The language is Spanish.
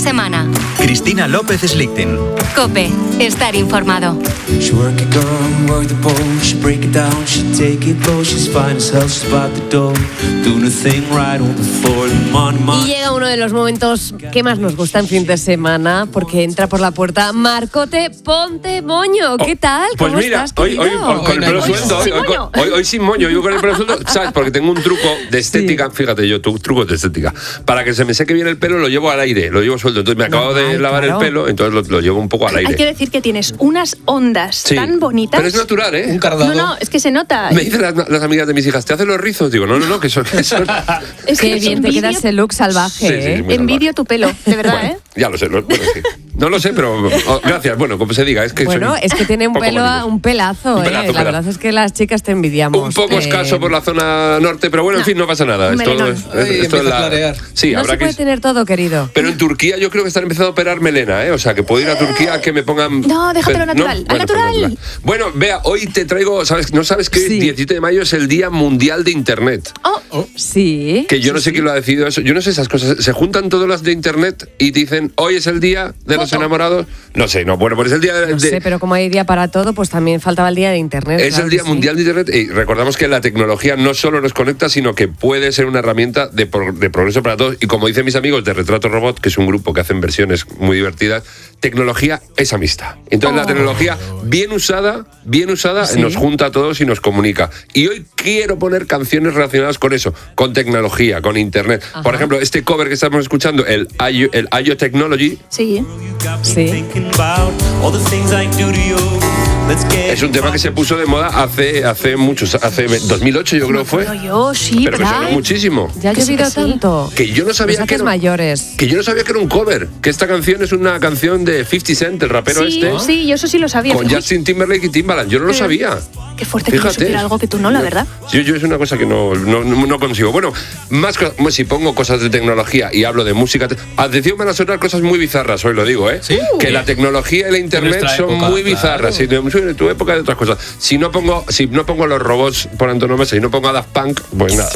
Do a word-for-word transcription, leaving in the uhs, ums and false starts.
semana. Cristina López Slichting. COPE. Estar informado. Y llega uno de los momentos que más nos gusta en fin de semana, porque entra por la puerta Marcote Ponte Moño. ¿Qué tal? Pues ¿Cómo mira, estás, hoy, hoy, hoy con el pelo suelto, hoy, hoy, hoy, hoy sin moño, yo con el pelo suelto, ¿sabes? Porque tengo un truco de estética, sí. Fíjate yo, tu, trucos de estética. Para que se me seque bien el pelo, lo llevo al aire, lo llevo suelto. Entonces me acabo no, de ay, lavar claro. el pelo, entonces lo, lo llevo un poco al aire. Hay que decir que tienes unas ondas sí. tan bonitas. Pero es natural, ¿eh? Un cardado. No, no, es que se nota. Me dicen las, las amigas de mis hijas, ¿te hacen los rizos? Digo, no, no, no, que son... Que son... Es que bien te queda ese look salvaje, sí, ¿eh? Sí, sí, Envidio salvaje. tu pelo, de verdad, bueno, ¿eh? Ya lo sé, lo, bueno, sí. No lo sé, pero oh, gracias. Bueno, como se diga, es que bueno, es que tiene un pelo, un pelazo, un pelazo, ¿eh? La pelazo. verdad es que las chicas te envidiamos. Un poco eh... escaso por la zona norte, pero bueno, en no. fin, no pasa nada. Un es todo, es, Ay, esto es la... Sí, no habrá se puede que... tener todo, querido. Pero en Turquía yo creo que están empezando a operar melena, ¿eh? O sea, que puedo ir a Turquía a que me pongan... No, déjatelo natural, ¿no? al Bueno, natural. Pues, bueno, vea, hoy te traigo, ¿sabes? ¿No sabes que sí. el diecisiete de mayo es el Día Mundial de Internet? Oh, oh. Sí. Que yo no sí, sé sí. quién lo ha decidido eso. Yo no sé esas cosas. Se juntan todas las de Internet y dicen, hoy es el Día de los Enamorados. No sé, no, bueno, pues es el día de... No sé, pero como hay día para todo, pues también faltaba el Día de Internet. Es claro el Día sí. Mundial de Internet y recordamos que la tecnología no solo nos conecta, sino que puede ser una herramienta de, pro, de progreso para todos. Y como dicen mis amigos de Retrato Robot, que es un grupo que hacen versiones muy divertidas, tecnología es amistad. Entonces oh. la tecnología bien usada, bien usada, ¿sí? nos junta a todos y nos comunica. Y hoy quiero poner canciones relacionadas con eso, con tecnología, con Internet. Ajá. Por ejemplo, este cover que estamos escuchando, el I O, el I O Technology. Sí. Sí. Es un tema que se puso de moda hace hace muchos, hace dos mil ocho yo creo fue. Yo, sí, pero me sonó muchísimo. Ya ha llovido sí, tanto. Que yo no sabía que era, mayores. Que yo no sabía que era un cover, que esta canción es una canción de cincuenta Cent, el rapero sí, este. Sí, yo eso sí lo sabía. Con Justin Timberlake y Timbaland, yo no pero, lo sabía. Qué fuerte que yo supiera algo que tú no, la verdad. Yo, yo es una cosa que no, no, no consigo. Bueno, más si pongo cosas de tecnología y hablo de música, atención, van a sonar cosas muy bizarras, hoy lo digo, ¿eh? ¿Sí? Que la tecnología y la internet son época, muy bizarras. Claro. Sí, de tu época de otras cosas. Si no pongo, si no pongo los robots por antonomasia y no pongo a Daft Punk, pues nada.